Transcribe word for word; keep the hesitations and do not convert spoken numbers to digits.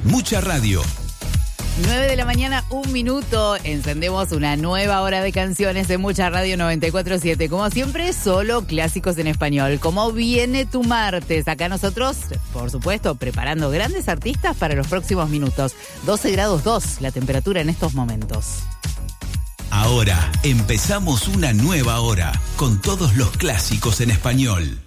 Mucha Radio. nueve de la mañana, un minuto. Encendemos una nueva hora de canciones de Mucha Radio noventa y cuatro punto siete. Como siempre, solo clásicos en español. ¿Cómo viene tu martes? Acá nosotros, por supuesto, preparando grandes artistas para los próximos minutos. doce grados dos la temperatura en estos momentos. Ahora empezamos una nueva hora con todos los clásicos en español.